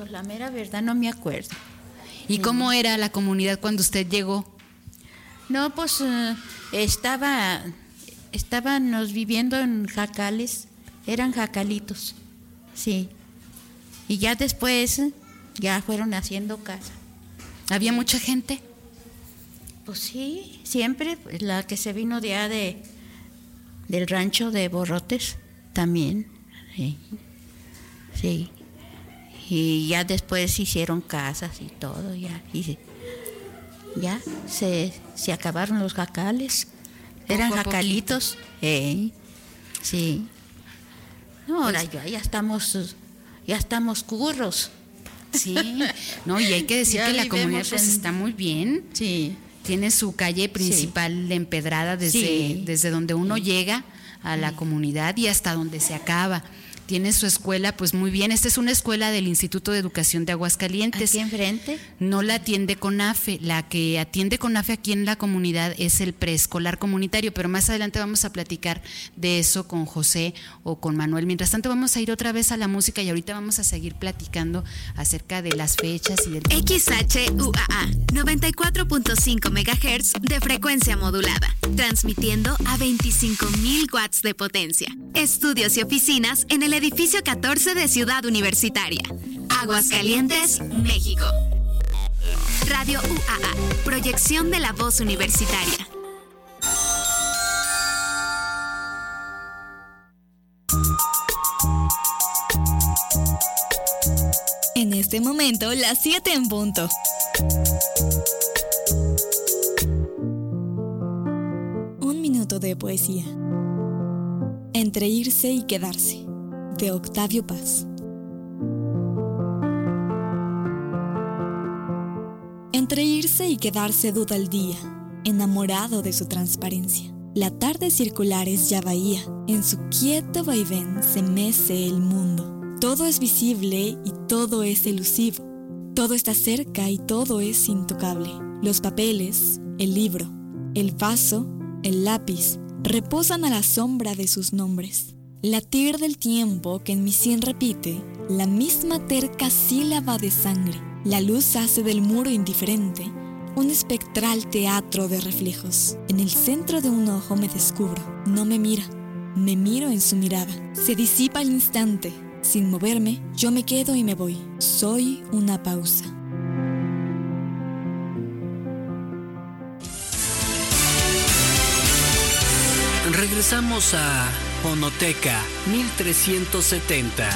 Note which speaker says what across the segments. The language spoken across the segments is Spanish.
Speaker 1: pues la mera verdad no me acuerdo.
Speaker 2: ¿Y cómo era la comunidad cuando usted llegó?
Speaker 1: No, pues estábamos viviendo en jacales, eran jacalitos, sí. Y ya después ya fueron haciendo casa.
Speaker 2: ¿Había mucha gente?
Speaker 1: Pues sí, siempre, la que se vino de allá del rancho de Borrotes, también, sí, sí. Y ya después hicieron casas y todo, ya se acabaron los jacales, eran jacalitos, sí. No, ahora ya estamos curros.
Speaker 2: Sí, no, y hay que decir que la comunidad pues está muy bien.
Speaker 1: Sí.
Speaker 2: Tiene su calle principal empedrada desde donde uno llega a la comunidad y hasta donde se acaba. Tiene su escuela, pues muy bien. Esta es una escuela del Instituto de Educación de Aguascalientes.
Speaker 1: ¿Aquí enfrente?
Speaker 2: No la atiende CONAFE. La que atiende CONAFE aquí en la comunidad es el preescolar comunitario, pero más adelante vamos a platicar de eso con José o con Manuel. Mientras tanto vamos a ir otra vez a la música y ahorita vamos a seguir platicando acerca de las fechas y del...
Speaker 3: XHUAA 94.5 MHz de frecuencia modulada, transmitiendo a 25,000 watts de potencia. Estudios y oficinas en el edificio 14 de Ciudad Universitaria, Aguascalientes, México. Radio UAA, proyección de la voz universitaria. En este momento, las 7 en punto. Un minuto de poesía. Entre irse y quedarse, de Octavio Paz. Entre irse y quedarse duda el día, enamorado de su transparencia. La tarde circular es ya bahía, en su quieto vaivén se mece el mundo. Todo es visible y todo es elusivo. Todo está cerca y todo es intocable. Los papeles, el libro, el vaso, el lápiz, reposan a la sombra de sus nombres. Latir del tiempo que en mi sien repite la misma terca sílaba de sangre. La luz hace del muro indiferente un espectral teatro de reflejos. En el centro de un ojo me descubro. No me mira, me miro en su mirada. Se disipa al instante. Sin moverme, yo me quedo y me voy. Soy una pausa.
Speaker 4: Regresamos a Fonoteca 1370.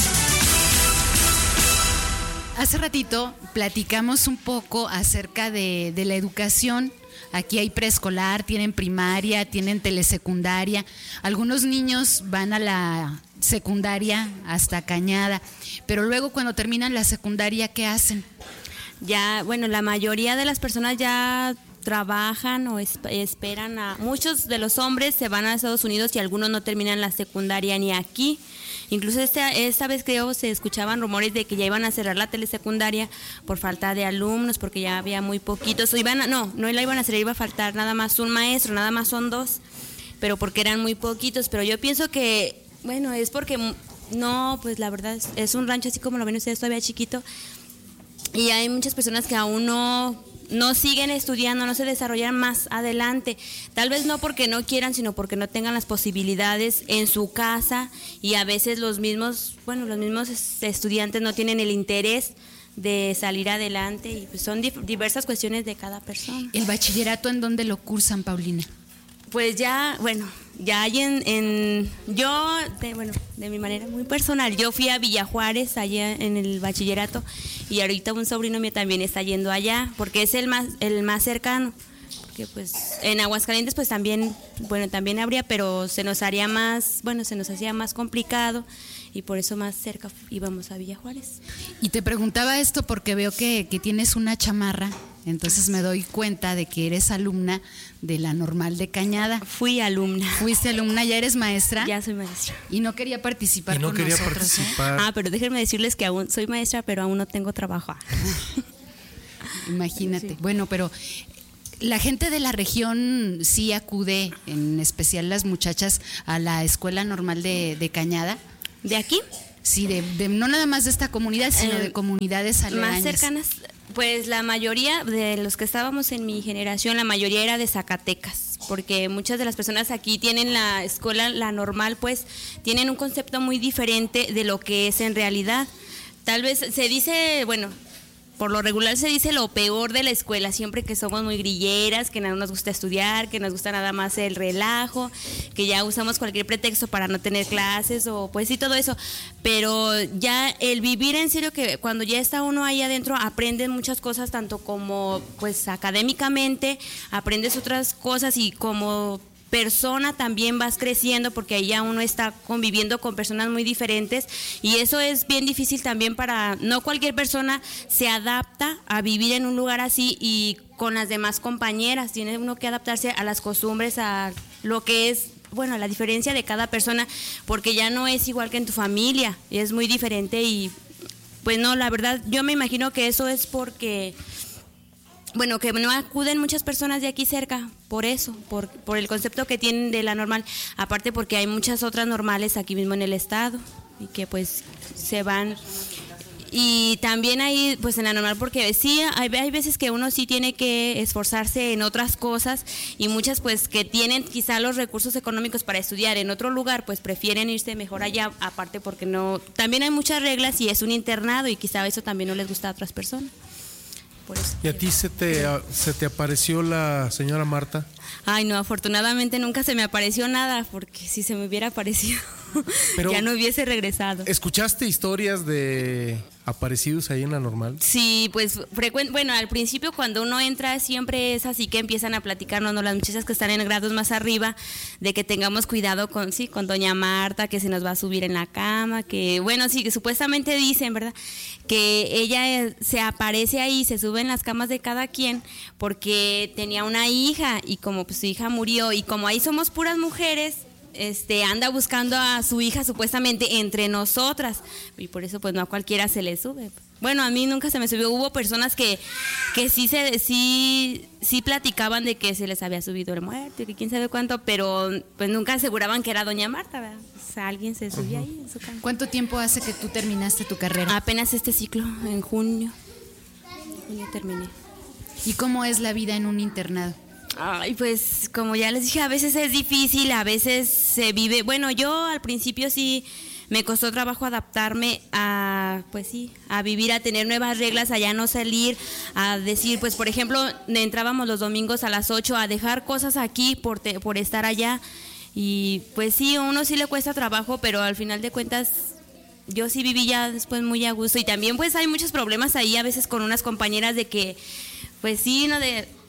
Speaker 2: Hace ratito platicamos un poco acerca de la educación. Aquí hay preescolar, tienen primaria, tienen telesecundaria. Algunos niños van a la secundaria hasta Cañada, pero luego cuando terminan la secundaria, ¿qué hacen?
Speaker 5: Ya, bueno, la mayoría de las personas ya trabajan o esperan muchos de los hombres se van a Estados Unidos y algunos no terminan la secundaria ni aquí. Incluso esta vez creo se escuchaban rumores de que ya iban a cerrar la telesecundaria por falta de alumnos, porque ya había muy poquitos. No la iban a cerrar, iba a faltar nada más un maestro, nada más son 2, pero porque eran muy poquitos. Pero yo pienso que, bueno, es porque no, pues la verdad es un rancho así como lo ven ustedes, todavía chiquito, y hay muchas personas que aún no siguen estudiando, no se desarrollan más adelante, tal vez no porque no quieran, sino porque no tengan las posibilidades en su casa, y a veces los mismos estudiantes no tienen el interés de salir adelante, y pues son diversas cuestiones de cada persona.
Speaker 2: ¿El bachillerato en dónde lo cursan, Paulina?
Speaker 5: Pues ya hay de mi manera muy personal, yo fui a Villa Juárez allá en el bachillerato, y ahorita un sobrino mío también está yendo allá, porque es el más cercano, porque pues en Aguascalientes pues también habría, pero se nos hacía más complicado, y por eso más cerca íbamos a Villa Juárez.
Speaker 2: Y te preguntaba esto porque veo que tienes una chamarra, entonces me doy cuenta de que eres alumna de la Normal de Cañada.
Speaker 5: Fui alumna.
Speaker 2: ¿Fuiste alumna? ¿Ya eres maestra?
Speaker 5: Ya soy maestra.
Speaker 2: Y no quería participar con nosotros.
Speaker 5: Pero déjenme decirles que aún soy maestra, pero aún no tengo trabajo.
Speaker 2: Imagínate.
Speaker 5: Sí.
Speaker 2: Bueno, pero la gente de la región sí acude, en especial las muchachas, a la Escuela Normal de Cañada.
Speaker 5: ¿De aquí?
Speaker 2: Sí, de no nada más de esta comunidad, sino de comunidades aledañas.
Speaker 5: Más cercanas, pues la mayoría de los que estábamos en mi generación, la mayoría era de Zacatecas, porque muchas de las personas aquí tienen la escuela, la normal, pues tienen un concepto muy diferente de lo que es en realidad. Tal vez se dice, bueno, por lo regular se dice lo peor de la escuela, siempre que somos muy grilleras, que no nos gusta estudiar, que nos gusta nada más el relajo, que ya usamos cualquier pretexto para no tener clases o pues sí, todo eso. Pero ya el vivir en serio, que cuando ya está uno ahí adentro, aprendes muchas cosas, tanto como pues académicamente, aprendes otras cosas y como persona también vas creciendo, porque ahí ya uno está conviviendo con personas muy diferentes y eso es bien difícil también para, no cualquier persona se adapta a vivir en un lugar así y con las demás compañeras, tiene uno que adaptarse a las costumbres, a lo que es, bueno, la diferencia de cada persona, porque ya no es igual que en tu familia, es muy diferente y pues no, la verdad yo me imagino que eso es porque, bueno, que no acuden muchas personas de aquí cerca, por eso, por el concepto que tienen de la normal, aparte porque hay muchas otras normales aquí mismo en el estado y que pues se van. Y también hay pues en la normal, porque sí, hay veces que uno sí tiene que esforzarse en otras cosas y muchas pues que tienen quizá los recursos económicos para estudiar en otro lugar, pues prefieren irse mejor allá, aparte porque no, también hay muchas reglas y es un internado y quizá eso también no les gusta a otras personas.
Speaker 6: ¿Y a ti se te apareció la señora Marta?
Speaker 5: Ay, no, afortunadamente nunca se me apareció nada, porque si se me hubiera aparecido ya no hubiese regresado.
Speaker 6: ¿Escuchaste historias de aparecidos ahí en la normal?
Speaker 5: Sí, pues bueno, al principio cuando uno entra siempre es así que empiezan a platicarnos, ¿no? Las muchachas que están en grados más arriba, de que tengamos cuidado con doña Marta, que se nos va a subir en la cama, que bueno, sí, que supuestamente dicen, ¿verdad?, que ella se aparece ahí, se sube en las camas de cada quien porque tenía una hija y como pues su hija murió y como ahí somos puras mujeres, anda buscando a su hija supuestamente entre nosotras y por eso pues no a cualquiera se le sube. Bueno, a mí nunca se me subió. Hubo personas que sí platicaban de que se les había subido el muerto y que quién sabe cuánto, pero pues nunca aseguraban que era doña Marta, ¿verdad? O sea, alguien se subía ahí en su cama.
Speaker 2: ¿Cuánto tiempo hace que tú terminaste tu carrera?
Speaker 5: Apenas este ciclo, en junio terminé.
Speaker 2: ¿Y cómo es la vida en un internado?
Speaker 5: Ay, pues como ya les dije, a veces es difícil, a veces se vive, bueno, yo al principio sí me costó trabajo adaptarme a, pues sí, a vivir, a tener nuevas reglas, a ya no salir, a decir, pues por ejemplo, entrábamos los domingos a las 8 a dejar cosas aquí por estar allá y pues sí, a uno sí le cuesta trabajo, pero al final de cuentas yo sí viví ya después muy a gusto y también pues hay muchos problemas ahí a veces con unas compañeras de que, pues sí, no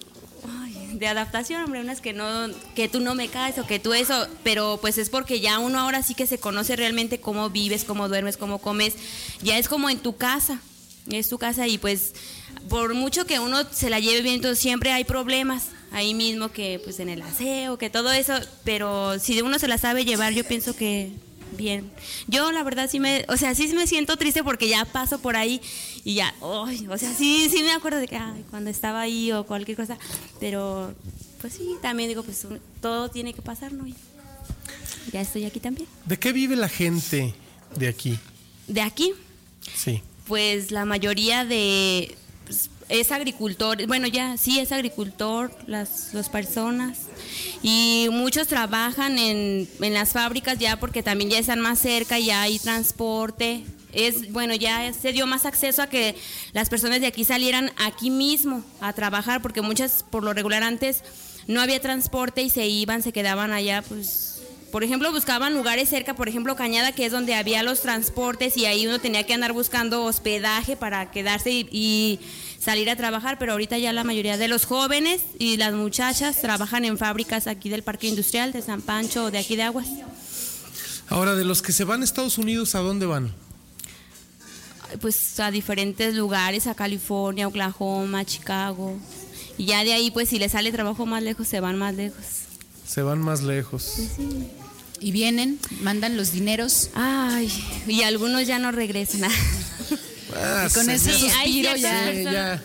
Speaker 5: de adaptación, hombre, unas que tú no me caes o que tú eso, pero pues es porque ya uno ahora sí que se conoce realmente cómo vives, cómo duermes, cómo comes, ya es como en tu casa, es tu casa y pues por mucho que uno se la lleve bien, entonces siempre hay problemas ahí mismo, que pues en el aseo, que todo eso, pero si uno se la sabe llevar, yo pienso que bien. Yo la verdad sí me siento triste porque ya paso por ahí y ya, sí me acuerdo de que cuando estaba ahí o cualquier cosa, pero pues sí, también digo, pues todo tiene que pasar, ¿no? Ya estoy aquí también.
Speaker 6: ¿De qué vive la gente de aquí?
Speaker 5: ¿De aquí?
Speaker 6: Sí.
Speaker 5: Pues la mayoría es agricultor, bueno, ya sí es agricultor, las personas, y muchos trabajan en las fábricas ya porque también ya están más cerca, ya hay transporte, ya se dio más acceso a que las personas de aquí salieran aquí mismo a trabajar, porque muchas, por lo regular antes, no había transporte y se quedaban allá, pues, por ejemplo, buscaban lugares cerca, por ejemplo, Cañada, que es donde había los transportes y ahí uno tenía que andar buscando hospedaje para quedarse y salir a trabajar, pero ahorita ya la mayoría de los jóvenes y las muchachas trabajan en fábricas aquí del Parque Industrial de San Pancho o de aquí de Aguas.
Speaker 6: Ahora, de los que se van a Estados Unidos, ¿a dónde van?
Speaker 5: Pues a diferentes lugares, a California, Oklahoma, Chicago, y ya de ahí pues si les sale trabajo más lejos, se van más lejos.
Speaker 6: Se van más lejos.
Speaker 5: Sí.
Speaker 2: Y vienen, mandan los dineros.
Speaker 5: Ay, y algunos ya no regresan.
Speaker 2: Y con ese suspiro ya.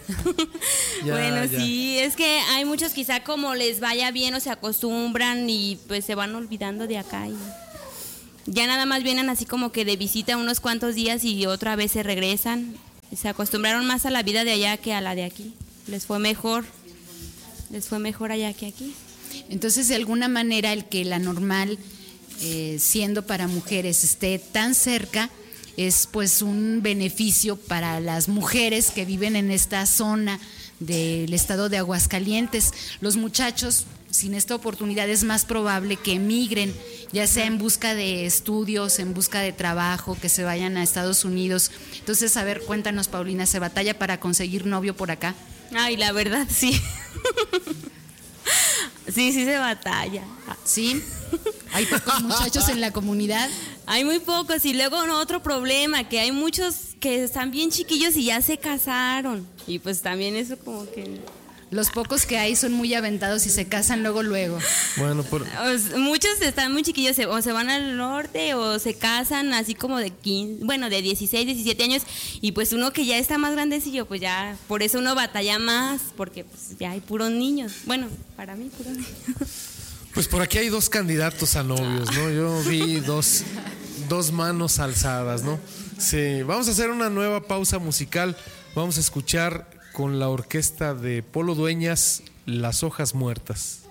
Speaker 5: Bueno, sí, es que hay muchos quizá como les vaya bien o se acostumbran y pues se van olvidando de acá. Ya nada más vienen así como que de visita unos cuantos días y otra vez se regresan. Se acostumbraron más a la vida de allá que a la de aquí. Les fue mejor allá que aquí.
Speaker 2: Entonces, de alguna manera, el que la normal, siendo para mujeres, esté tan cerca, es pues un beneficio para las mujeres que viven en esta zona del estado de Aguascalientes. Los muchachos, sin esta oportunidad, es más probable que emigren, ya sea en busca de estudios, en busca de trabajo, que se vayan a Estados Unidos. Entonces, a ver, cuéntanos, Paulina, ¿se batalla para conseguir novio por acá?
Speaker 5: Ay, la verdad, sí. Sí se batalla.
Speaker 2: ¿Sí? ¿Hay pocos muchachos en la comunidad?
Speaker 5: Hay muy pocos, y luego otro problema, que hay muchos que están bien chiquillos y ya se casaron. Y pues también eso como que...
Speaker 2: Los pocos que hay son muy aventados y se casan luego.
Speaker 6: Bueno,
Speaker 5: muchos están muy chiquillos, o se van al norte o se casan así como de 15, bueno, de 16, 17 años, y pues uno que ya está más grandecillo, pues ya, por eso uno batalla más, porque pues ya hay puros niños. Bueno, para mí puros niños.
Speaker 6: pues por aquí hay 2 candidatos a novios, ¿no? Yo vi dos manos alzadas, ¿no? Sí, vamos a hacer una nueva pausa musical. Vamos a escuchar con la orquesta de Polo Dueñas, Las Hojas Muertas.